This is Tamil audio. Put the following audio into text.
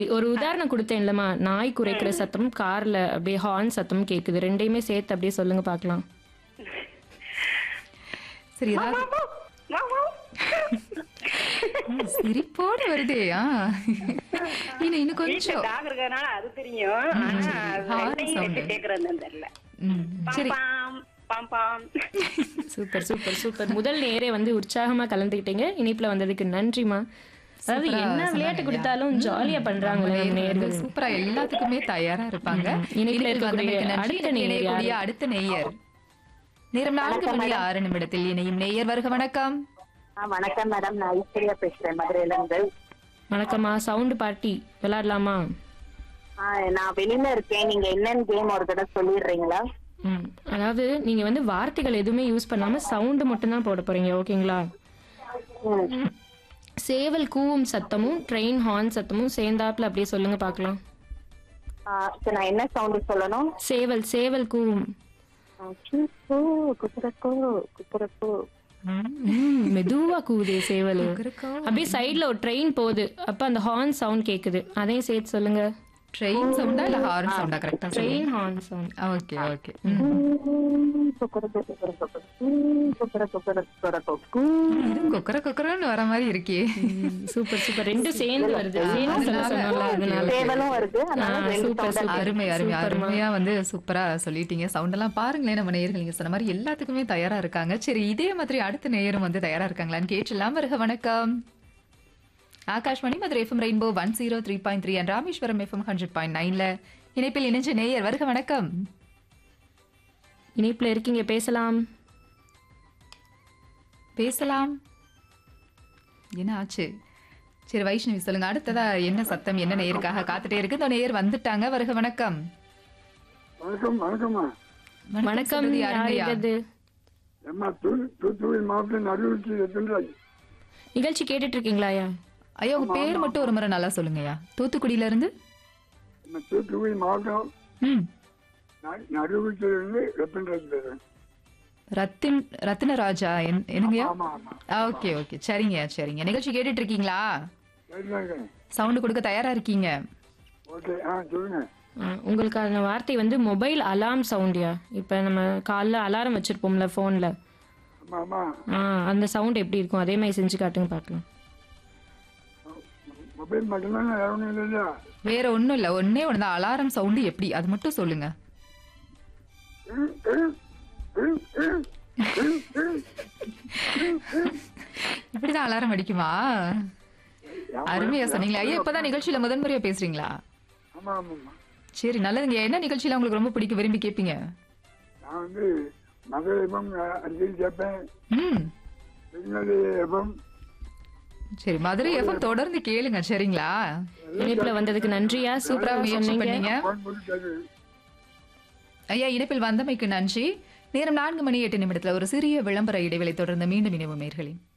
ஒரு உதாரணம் குடுத்தேன்லம்மா, நாய் குரைக்கிற சத்தம், கார்ல அப்படியே ஹார்ன் சத்தம் கேக்குது. 2யுமே சேர்த்து அப்படியே சொல்லுங்க பார்க்கலாம். சரி ஏதாவது சிரிப்போடு வருதே. இன்னும் வீட்டுல கொஞ்சம் டாக் இருக்கறனால அது தெரியும். ஆனா ஹார்ன் ரெண்டையும் சவுண்ட். வச்சு கேக்குறதுன்னு தெரியல. ம், சரி bomb bomb bomb. Super, super, super. முதல் நேரே வந்து உற்சாகமா கலந்துக்கிட்டீங்க. இணைப்புல வந்ததுக்கு நன்றிம்மா. அதாவது சூப்பரா என்ன விளையாட்டு சொன்னாங்க கொடுத்தாலும் ஐயா. ஜாலியா பண்றாங்க நம்ம நம்ம நேயர்கள் நேயர்கள். சூப்பரா எல்லாத்துக்குமே தயாரா இருப்பாங்க. இணைப்பில் இணைப்பில் இருக்கக்கூடிய வந்தமைக்கு நன்றி. அடுத்த நேயர் இணையக்கூடிய யாரு? அடுத்த நேயர் நேரம் 4:06 இணையும் நேயர் வருக வணக்கம். வணக்கம் மேடம், நான் ஐஸ்வர்யா பேசுறேன் மதுரையில இருந்து. வணக்கம்மா. சவுண்ட் பார்ட்டி விளையாடலாமா? நான் வெளியில இருக்கேன், நீங்க என்னன்னு கேம் ஒரு தடவை சொல்லிடுறீங்களா? அதாவது நீங்க வந்து வார்த்தைகள் எதுவுமே யூஸ் பண்ணாம சவுண்ட் மட்டும் தான் போட போறீங்க, ஓகேங்களா? சேவல் கூவும் சத்தமும் ட்ரெயின் ஹார்ன் சத்தமும் சேர்ந்தாப்புல அப்படியே சொல்லுங்க பார்க்கலாம். சரி, நான் என்ன சவுண்ட் சொல்லணும்? சேவல் சேவல் கூவும். சீப்போ, குப்புறக்கோ குப்புறக்கோ. மெதுவா கூவுதே சேவல். அப்படியே சைடுல ஒரு ட்ரெயின் போகுது, அப்ப அந்த ஹார்ன் சவுண்ட் கேக்குது, அதையும் சேர்த்து சொல்லுங்க. ட்ரெயின் சவுண்டா இல்ல ஹார்ன் சவுண்டா? கரெக்டா train horn sound. Okay okay. குப்புறக்கோ குப்புறக்கோ குப்புறக்கோ குப்புறக்கோ. இது கொக்கர கொக்கரன்னு வர மாதிரி இருக்கே. Super super. ரெண்டும் சேர்ந்து வருது. சேர்ந்து சொல்ல சொன்னால அதனால. சேவலும் வருது, அதனால ரெண்டு சூப்பர் sound சூப்பர். அருமை அருமை சூப்பர்மா. அருமையா வந்து சூப்பரா சொல்லிட்டீங்க. சவுண்ட் எல்லாம் பாருங்களேன், நம்ம நேயர்கள் நீங்க சொன்ன மாதிரி எல்லாத்துக்குமே தயாரா இருக்காங்க. சரி, இதே மாதிரி அடுத்த நேயரும் வந்து தயாரா இருக்காங்களான்னு கேட்டுலாம். வருக வணக்கம். Akashvani Madurai FM rainbow 103.3 and Rameswaram FM 100.9ல இணைப்பில் இணைஞ்ச நேயர் வருக வணக்கம். இணைப்புல இருக்கீங்க, பேசலாம். பேசலாம். என்ன ஆச்சு? சரி வைஷ்ணவி சொல்லுங்க, அடுத்ததா என்ன சத்தம், என்ன நேயருக்காக காத்துட்டே இருக்கு? இந்த நேயர் வந்துட்டாங்க. வருக வணக்கம். வணக்கம். வணக்கம்மா. வணக்கம். சொல்றது யார் யாருங்கய்யா? இது? அம்மா தூத்துக்குடி மாவட்டம் நடுவுச்சி எத்தன்றாஜ். நிகழ்ச்சி கேட்டுட்டு இருக்கீங்களாயா? ஐயா உங்க பேர் மட்டும் ஒரு முறை நல்லா சொல்லுங்கய்யா. தூத்துக்குடியில இருந்து. நம்ம தூத்துக்குடி மாவட்டம் ம். நடுவுச்சிலிருந்து எத்தன்றாஜ் பேசுறேன். ரத்தினராஜா என்னங்கய்யா? ஆமா ஆமா. ஓகே ஓகே, சரிங்க சரிங்க. நிகழ்ச்சி கேட்டுட்டு இருக்கீங்களா? சரிதாங்க. சவுண்ட் கொடுக்க தயாரா இருக்கீங்க? ஓகே, சொல்லுங்க. உங்களுக்கான வார்த்தை வந்து மொபைல் அலார்ம் சவுண்டியா. இப்ப நம்ம காலைல அலாரம் வச்சிருப்போம்ல போன்ல, ஆமா ஆமா. அந்த சவுண்ட் எப்படி இருக்கும் அதே மாதிரி செஞ்சு காட்டுங்க பார்க்கலாம். மொபைல் மட்டும்தான், வேற ஒன்றும் இல்லையா? வேற ஒண்ணும் இல்ல, ஒன்னே ஒண்ணுதான். அலாரம் சவுண்ட் எப்படி, அது மட்டும் சொல்லுங்க. இப்படிதான் அலாரம் அடிக்குமா? அருமையா சொன்னீங்களா ஐயா. இப்பதான் நிகழ்ச்சியில முதன்முறையா பேசுறீங்களா? ஆமா ஆமாம்மா. சரி நல்லதுங்க. என்ன நிகழ்ச்சியில உங்களுக்கு ரொம்ப பிடிக்கும், விரும்பி கேட்பீங்க? நான் வந்து மதுரை எஃப்எம் அடிக்கடி கேட்பேன். ம். திருநெல்வேலி எஃப்எம். சரி, மதுரை எஃப்எம் தொடர்ந்து கேளுங்க, சரிங்களா? இணைப்புல வந்ததுக்கு நன்றியா, சூப்பரா முயற்சி சொன்னீங்க. பண்ணீங்க ஃபோன் பண்ணி கேட்குது. ஐயா. இணைப்பில் வந்தமைக்கு நன்றி. நேரம் 4:08 ஒரு சிறிய விளம்பர இடைவெளி தொடர்ந்து மீண்டும் இணைவு நேயர்களே.